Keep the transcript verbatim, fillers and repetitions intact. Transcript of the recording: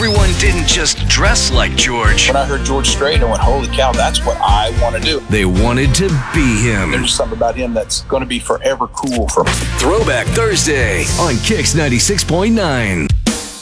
everyone didn't just dress like George. When I heard George Strait, I went, holy cow, that's what I want to do. They wanted to be him. There's something about him that's going to be forever cool for me. Throwback Thursday on Kicks ninety-six point nine.